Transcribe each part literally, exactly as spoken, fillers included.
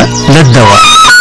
لا الدواء.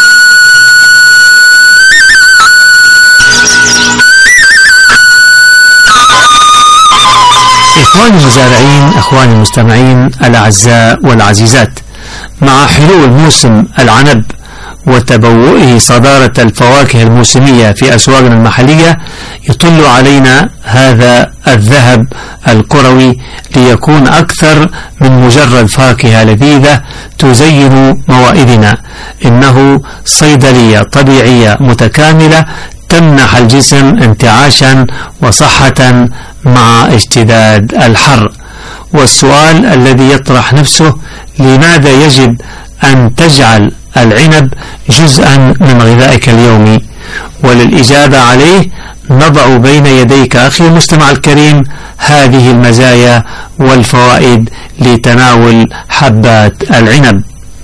إخواني المزارعين، أخواني المستمعين الأعزاء والعزيزات، مع حلول موسم العنب وتبوئه صدارة الفواكه الموسمية في أسواقنا المحلية، يطل علينا هذا الذهب الكروي ليكون أكثر من مجرد فاكهة لذيذة تزين موائدنا. إنه صيدلية طبيعية متكاملة تمنح الجسم انتعاشا وصحة مع اشتداد الحر. والسؤال الذي يطرح نفسه: لماذا يجب أن تجعل العنب جزءا من غذائك اليومي؟ وللإجابة عليه نضع بين يديك أخي المستمع الكريم هذه المزايا والفوائد لتناول حبات العنب.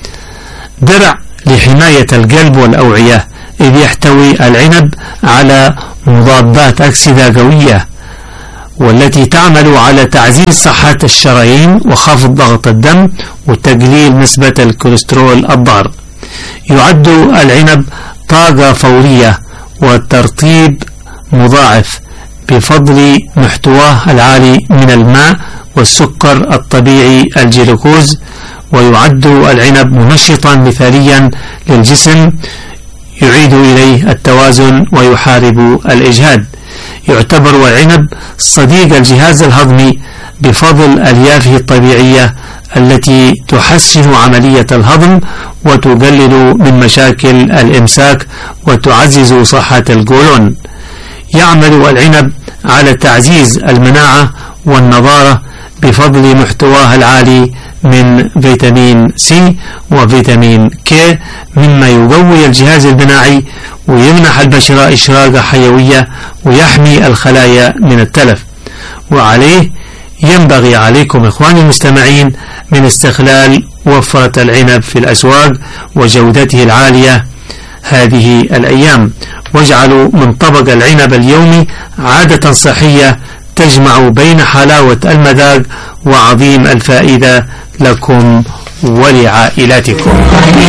درع لحماية القلب والأوعية، إذ يحتوي العنب على مضادات أكسدة قوية والتي تعمل على تعزيز صحة الشرايين وخفض ضغط الدم وتقليل نسبة الكوليسترول الضار. يعد العنب طاقة فورية وترطيب مضاعف بفضل محتواه العالي من الماء والسكر الطبيعي الجلوكوز. ويعد العنب منشطا مثاليا للجسم يعيد إليه التوازن ويحارب الإجهاد. يعتبر العنب صديق الجهاز الهضمي بفضل أليافه الطبيعية التي تحسن عملية الهضم وتقلل من مشاكل الإمساك وتعزز صحة القولون. يعمل العنب على تعزيز المناعة والنضارة بفضل محتواه العالي من فيتامين سي وفيتامين كي، مما يقوي الجهاز المناعي ويمنح البشرة إشراقة حيوية ويحمي الخلايا من التلف. وعليه ينبغي عليكم إخواني المستمعين من استغلال وفرة العنب في الأسواق وجودته العالية هذه الأيام، واجعلوا من طبق العنب اليومي عادة صحية تجمع بين حلاوة المذاق وعظيم الفائدة لكم ولعائلاتكم.